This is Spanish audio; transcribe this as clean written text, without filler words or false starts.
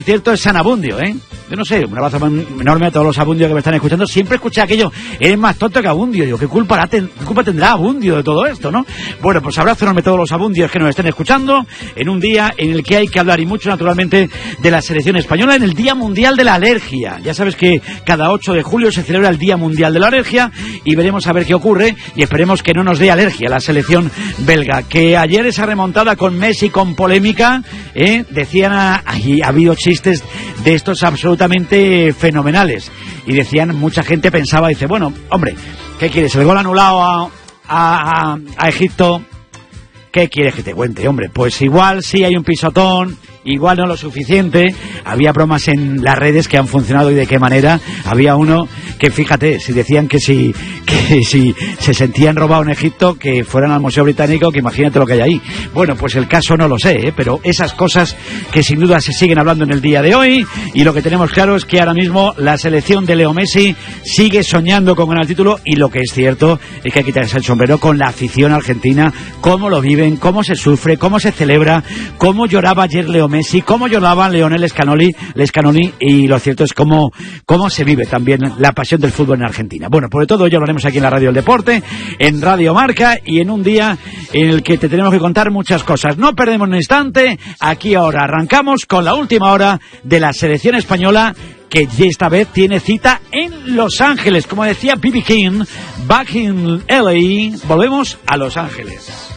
Cierto es San Abundio, ¿eh? Yo no sé, un abrazo enorme a todos los Abundio que me están escuchando. Siempre escuché aquello, eres más tonto que Abundio. Digo, ¿qué culpa tendrá Abundio de todo esto, no? Bueno, pues abrazo enorme a todos los Abundios que nos estén escuchando en un día en el que hay que hablar, y mucho naturalmente, de la selección española, en el Día Mundial de la Alergia. Ya sabes que cada 8 de julio se celebra el Día Mundial de la Alergia, y veremos a ver qué ocurre, y esperemos que no nos dé alergia la selección belga, que ayer esa remontada con Messi, con polémica, decían, ha habido chistes de estos absolutamente fenomenales, y decían, mucha gente pensaba, dice, bueno, hombre, ¿qué quieres? El gol anulado a Egipto, ¿qué quieres que te cuente, hombre? Pues igual sí hay un pisotón, igual no lo suficiente. Había bromas en las redes que han funcionado, y de qué manera. Había uno que, fíjate, si decían que si se sentían robados en Egipto, que fueran al Museo Británico, que imagínate lo que hay ahí. Bueno, pues el caso no lo sé, pero esas cosas que sin duda se siguen hablando en el día de hoy, y lo que tenemos claro es que ahora mismo la selección de Leo Messi sigue soñando con ganar el título, y lo que es cierto es que hay que quitarse el sombrero con la afición argentina, cómo lo viven, cómo se sufre, cómo se celebra, cómo lloraba ayer Leo Messi, cómo lloraba Lionel Scaloni, y lo cierto es cómo se vive también la pasión del fútbol en Argentina. Bueno, por todo ello hablaremos aquí en la Radio del Deporte, en Radio Marca, y en un día en el que te tenemos que contar muchas cosas. No perdemos un instante, aquí ahora arrancamos con la última hora de la selección española, que esta vez tiene cita en Los Ángeles. Como decía B.B. King, back in LA, volvemos a Los Ángeles.